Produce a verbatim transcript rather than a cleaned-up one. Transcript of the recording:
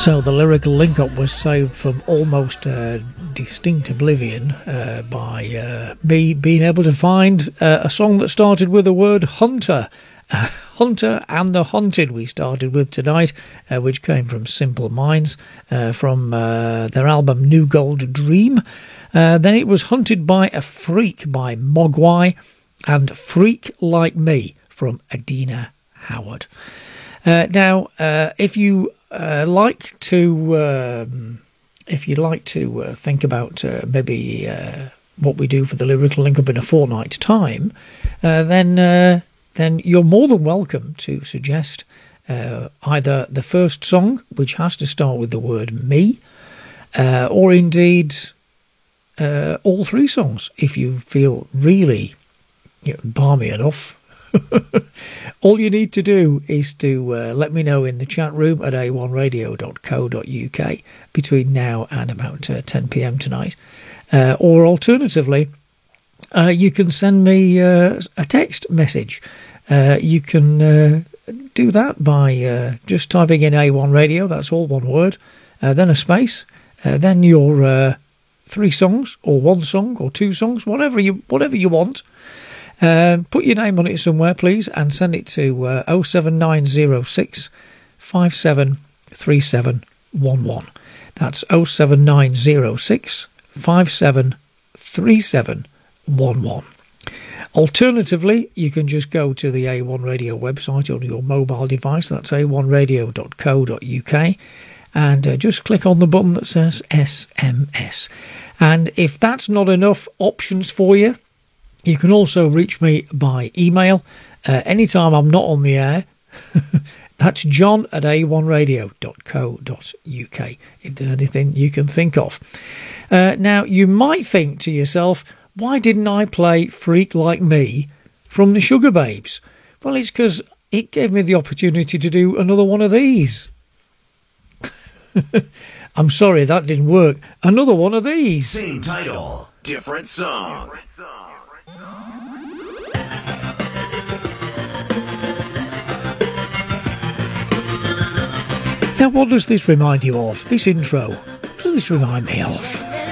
So the lyrical link-up was saved from almost uh, distinct oblivion uh, by uh, me being able to find uh, a song that started with the word hunter. Uh, Hunter and the Hunted we started with tonight, uh, which came from Simple Minds, uh, from uh, their album New Gold Dream. Uh, then it was Hunted by a Freak by Mogwai, and Freak Like Me from Adina Howard. Uh, now, uh, if you uh, like to, um, if you'd like to uh, think about uh, maybe uh, what we do for the lyrical link-up in a fortnight's time, uh, then uh, then you're more than welcome to suggest uh, either the first song, which has to start with the word me, uh, or indeed uh, all three songs, if you feel really you know, balmy enough. All you need to do is to uh, let me know in the chat room at a one radio dot co dot uk between now and about uh, ten p.m. tonight. Uh, or alternatively, uh, you can send me uh, a text message. Uh, you can uh, do that by uh, just typing in A one Radio, that's all one word, uh, then a space, uh, then your uh, three songs, or one song, or two songs, whatever you whatever you want. Uh, put your name on it somewhere, please, and send it to uh, oh seven nine oh six, five seven three seven one one. That's oh seven nine oh six, five seven three seven one one. Alternatively, you can just go to the A one Radio website on your mobile device, that's a one radio dot co dot uk, and uh, just click on the button that says S M S. And if that's not enough options for you, you can also reach me by email uh, anytime I'm not on the air. That's john at a one radio dot co dot uk, if there's anything you can think of. Uh, now, you might think to yourself, why didn't I play Freak Like Me from the Sugar Babes? Well, it's because it gave me the opportunity to do another one of these. I'm sorry, that didn't work. Another one of these. Same title, different song. Different song. Now, what does this remind you of? This intro? What does this remind me of?